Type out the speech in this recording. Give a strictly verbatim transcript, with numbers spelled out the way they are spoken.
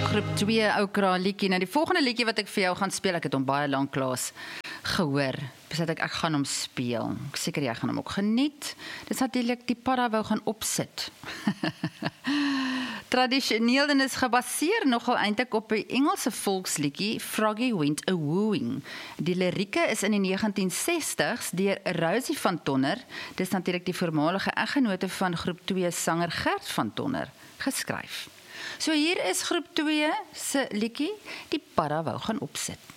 groep twee ou kraal liedjie. Nou die volgende liedjie wat ek vir jou gaan speel, ek het hom baie lank laas gehoor. Besluit ek ek gaan hom speel. Ek seker jy gaan hom ook geniet. Dit is natuurlik die Para wou gaan opsit. Tradisioneel en is gebaseer nogal eintlik op 'n Engelse volksliedjie Froggy Went a Wooing. Die lirieke is in die negentien sestig's deur Rosie van Tonner, dis natuurlik die voormalige eggenote van groep twee sanger Gert van Tonner, geskryf. So hier is groep twee se liedjie, die Para wou gaan opsit.